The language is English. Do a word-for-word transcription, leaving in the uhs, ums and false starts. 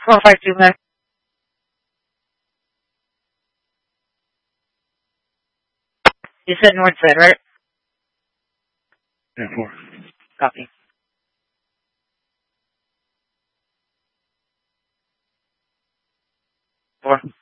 Four five two Mac. You said north side, right? Yeah, four. Copy. Four.